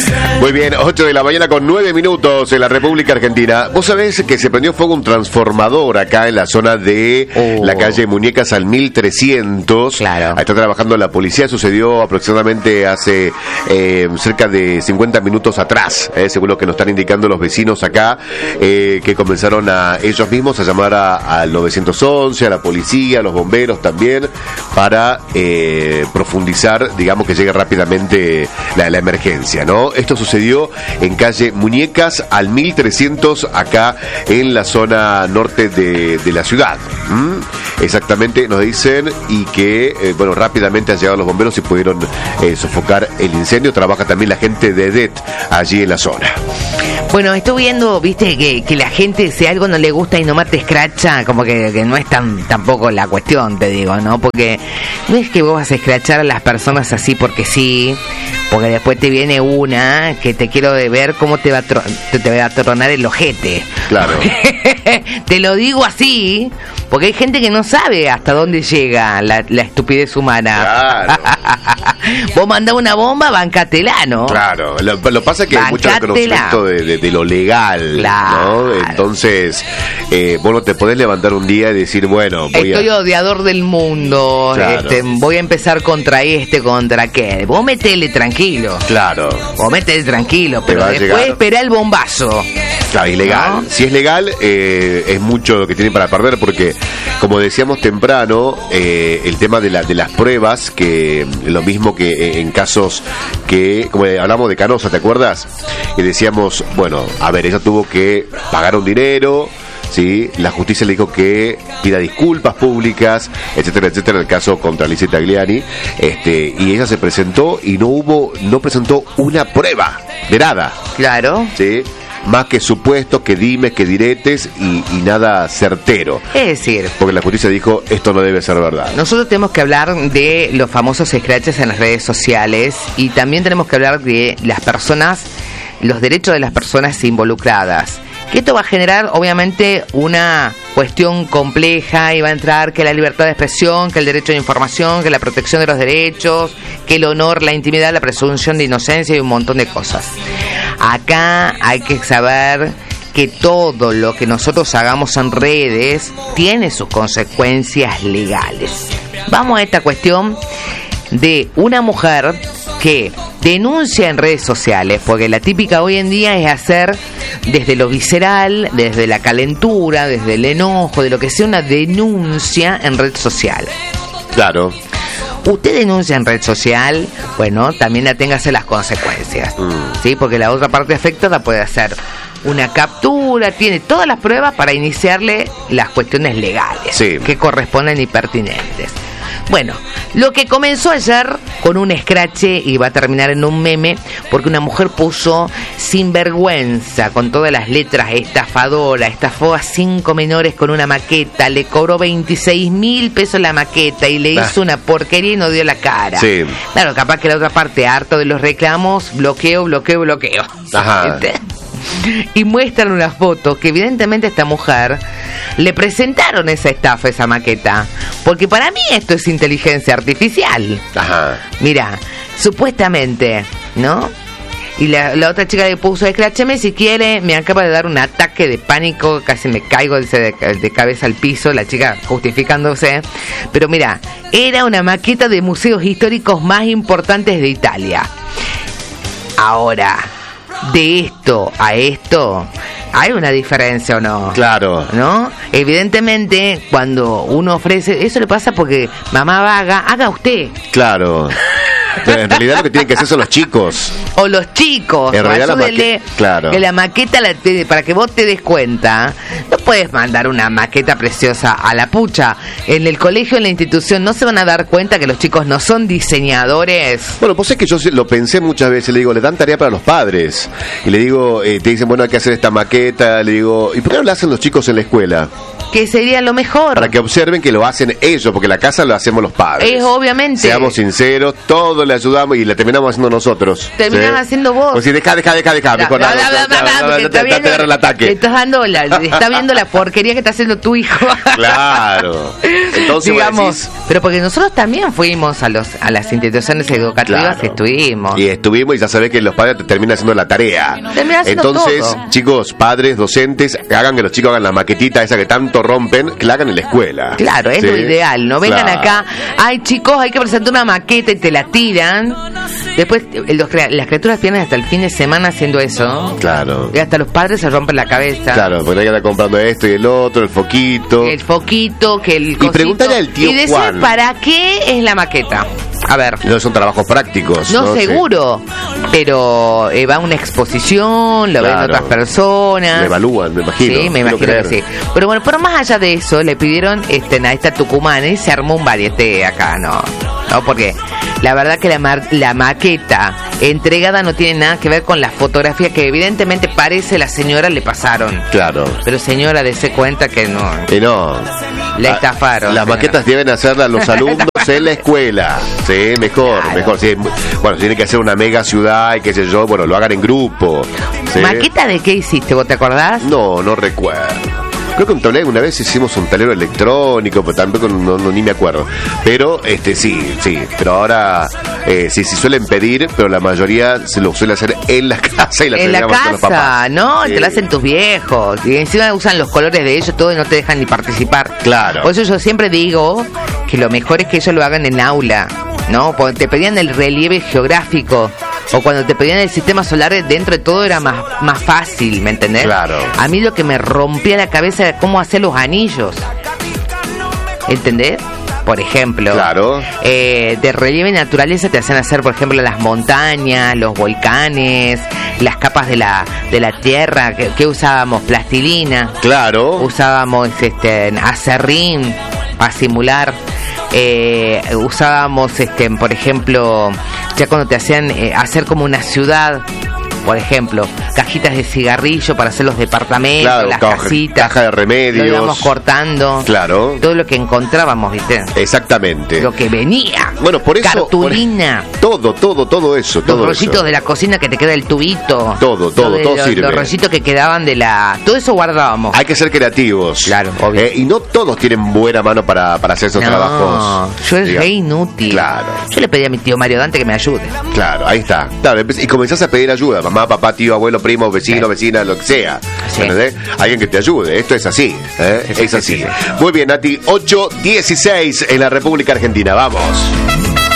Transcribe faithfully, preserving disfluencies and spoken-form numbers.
Muy bien, ocho de la mañana con nueve minutos en la República Argentina. Vos sabés que se prendió fuego un transformador acá en la zona de oh. la calle Muñecas al mil trescientos. Claro. Ahí está trabajando la policía. Sucedió aproximadamente hace eh, cerca de cincuenta minutos atrás, eh, según lo que nos están indicando los vecinos acá, eh, que comenzaron a ellos mismos a llamar a, al nueve once, a la policía, a los bomberos también, para eh, profundizar, digamos, que llegue rápidamente la, la emergencia, ¿no? Esto sucedió en calle Muñecas al mil trescientos, acá en la zona norte de, de la ciudad. ¿Mm? Exactamente, nos dicen, y que, eh, bueno, rápidamente han llegado los bomberos y pudieron eh, sofocar el incendio. Trabaja también la gente de E D E T allí en la zona. Bueno, estoy viendo, viste, que, que la gente, si algo no le gusta y nomás te escracha, como que, que no es tan tampoco la cuestión, te digo, ¿no? Porque no es que vos vas a escrachar a las personas así porque sí, porque después te viene una que te quiero ver cómo te va a, tro- te, te va a tronar el ojete. Claro. Te lo digo así, porque hay gente que no sabe hasta dónde llega la, la estupidez humana. Claro. Vos mandás una bomba, bancatela, ¿no? Claro, lo, lo pasa que hay mucho reconocimiento de, de, de lo legal, claro, ¿no? Entonces, eh, vos no te podés levantar un día y decir, bueno, voy estoy a... odiador del mundo, Claro. este, voy a empezar contra este, contra aquel. Vos metele tranquilo. Claro. Vos metele tranquilo, Te pero va a después llegar. esperá el bombazo. Claro, ilegal. ¿No? Si es legal, eh, es mucho lo que tienen para perder, porque, como decíamos temprano, eh, el tema de, la, de las pruebas, que lo mismo que eh, en casos que, como hablamos de Canosa, ¿te acuerdas? Y decíamos, bueno, a ver, ella tuvo que pagar un dinero, ¿sí? La justicia le dijo que pida disculpas públicas, etcétera, etcétera, en el caso contra Lizzie Tagliani, este, y ella se presentó y no hubo, no presentó una prueba de nada. Claro. ¿Sí? Más que supuestos, que dimes, que diretes y, y nada certero. Es decir, Porque la justicia dijo, esto no debe ser verdad. nosotros tenemos que hablar de los famosos scratches en las redes sociales y también tenemos que hablar de las personas, los derechos de las personas involucradas. Que esto va a generar, obviamente, una cuestión compleja y va a entrar que la libertad de expresión, que el derecho de información, que la protección de los derechos, que el honor, la intimidad, la presunción de inocencia y un montón de cosas. Acá hay que saber que todo lo que nosotros hagamos en redes tiene sus consecuencias legales. Vamos a esta cuestión de una mujer que denuncia en redes sociales, porque la típica hoy en día es hacer desde lo visceral, desde la calentura, desde el enojo, de lo que sea una denuncia en red social. Claro. Usted denuncia en red social, bueno, también aténgase las consecuencias, Mm. ¿sí? Porque la otra parte afectada puede hacer una captura, tiene todas las pruebas para iniciarle las cuestiones legales, sí, que corresponden y pertinentes. Bueno, lo que comenzó ayer con un escrache y va a terminar en un meme, porque una mujer puso sinvergüenza con todas las letras, estafadora, estafó a cinco menores con una maqueta, le cobró veintiséis mil pesos la maqueta y le hizo ah. una porquería y no dio la cara. Sí. Claro, capaz que la otra parte, harto de los reclamos, bloqueo, bloqueo, bloqueo. Ajá. Y muestran una foto que evidentemente a esta mujer le presentaron esa estafa, esa maqueta, porque para mí esto es inteligencia artificial. Ajá. Mira, supuestamente, ¿no? Y la, la otra chica le puso, escrácheme si quiere, me acaba de dar un ataque de pánico, casi me caigo de, de cabeza al piso, la chica justificándose. Pero mira, era una maqueta de museos históricos más importantes de Italia. Ahora, de esto a esto, ¿hay una diferencia o no? Claro. ¿No? Evidentemente, cuando uno ofrece, eso le pasa porque mamá vaga, haga usted. Claro. Pero en realidad lo que tienen que hacer son los chicos. O los chicos. En o realidad la ayúdenle maqueta, claro. Que la maqueta, la te, para que vos te des cuenta, no puedes mandar una maqueta preciosa a la pucha. En el colegio, en la institución, no se van a dar cuenta que los chicos no son diseñadores. Bueno, pues es que yo lo pensé muchas veces, le digo, le dan tarea para los padres. Y le digo, eh, te dicen, bueno, hay que hacer esta maqueta. Le digo, ¿y por qué no la hacen los chicos en la escuela? que sería lo mejor. Para que observen que lo hacen ellos, porque la casa lo hacemos los padres. Es obviamente. Seamos sinceros, todos le ayudamos y la terminamos haciendo nosotros. Terminás ¿sí? haciendo vos. Pues si deja, deja, deja, deja. Mejor no, no, no, no, te agarra el ataque. Te estás dando la, está viendo la porquería que está haciendo tu hijo. Claro. Entonces, digamos, decís, pero porque nosotros también fuimos a los a las instituciones educativas, claro, que estuvimos. Y estuvimos y ya sabés que los padres terminan haciendo la tarea. Entonces, todo. Chicos, padres, docentes, hagan que los chicos hagan la maquetita esa que tanto rompen, que la hagan en la escuela. Claro, es ¿sí? lo ideal. No vengan claro. acá, ay chicos, hay que presentar una maqueta y te la tiran. Después los, las criaturas tienen hasta el fin de semana haciendo eso. Claro. Y hasta los padres se rompen la cabeza. Claro, porque hay que estar comprando esto y el otro, el foquito. El foquito, que el cosito. Y pregúntale al tío y decir, Juan. ¿para qué es la maqueta? A ver. No son trabajos prácticos. No, no seguro. Sí. Pero eh, va a una exposición, lo claro. ven otras personas. Lo evalúan, me imagino. Sí, me imagino creer. que sí. Pero bueno, pero más allá de eso, le pidieron este, a esta tucumana y se armó un varieté acá, ¿no? No, porque la verdad que la, mar- la maqueta entregada no tiene nada que ver con la fotografía que evidentemente parece la señora le pasaron. Claro. Pero señora, dése cuenta que no. Y no. La estafaron. Las señora. Maquetas deben hacerlas los alumnos en la escuela. Sí, mejor, claro. mejor. Sí. Bueno, tiene que hacer una mega ciudad y qué sé yo, bueno, lo hagan en grupo. ¿Sí? ¿Maqueta de qué hiciste? ¿Vos te acordás? No, no recuerdo. Creo que un tablero, una vez hicimos un tablero electrónico, pero tampoco no, no, ni me acuerdo. Pero, este sí, sí. Pero ahora, eh, sí, sí suelen pedir, pero la mayoría se lo suele hacer en la casa y la en la casa, los papás. ¿no? Sí. Te lo hacen tus viejos. Y encima usan los colores de ellos todo y no te dejan ni participar. Claro. Por eso yo siempre digo que lo mejor es que ellos lo hagan en aula, ¿no? Cuando te pedían el relieve geográfico o cuando te pedían el sistema solar, dentro de todo era más, más fácil, ¿me entendés? Claro. A mí lo que me rompía la cabeza era cómo hacer los anillos, ¿entendés? Por ejemplo, claro. eh, de relieve y naturaleza te hacen hacer, por ejemplo, las montañas, los volcanes, las capas de la de la tierra. que, que usábamos plastilina, claro, usábamos este acerrín para simular, eh, usábamos este por ejemplo ya cuando te hacían eh, hacer como una ciudad, por ejemplo, cajitas de cigarrillo para hacer los departamentos, claro, las caja, casitas, caja de remedios, lo íbamos cortando, claro, todo lo que encontrábamos, ¿viste? Exactamente. Lo que venía. Bueno, por eso. Cartulina. Por, todo, todo, todo eso. Los todo rollitos eso. de la cocina que te queda el tubito. Todo, todo, todo, todo los, sirve. Los rollitos que quedaban de la. Todo eso guardábamos. Hay que ser creativos. Claro, obvio. Eh, y no todos tienen buena mano para, para hacer esos no, trabajos. Yo es re inútil. Claro. Yo le pedí a mi tío Mario Dante que me ayude. Claro, ahí está. Claro, y comenzás a pedir ayuda. Mamá, papá, tío, abuelo, primo, vecino, sí. vecina, lo que sea. Sí. ¿Entendés? Alguien que te ayude. Esto es así. ¿eh? Sí, es así. Sí, sí, sí. Muy bien, Nati. ocho dieciséis en la República Argentina. Vamos.